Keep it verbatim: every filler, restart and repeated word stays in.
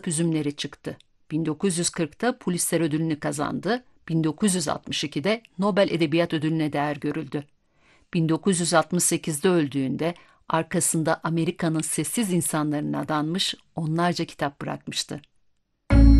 kitap üzümleri çıktı. bin dokuz yüz kırkta Pulitzer ödülünü kazandı. bin dokuz yüz altmış ikide Nobel Edebiyat Ödülüne değer görüldü. bin dokuz yüz altmış sekizde öldüğünde arkasında Amerika'nın sessiz insanlarına adanmış onlarca kitap bırakmıştı.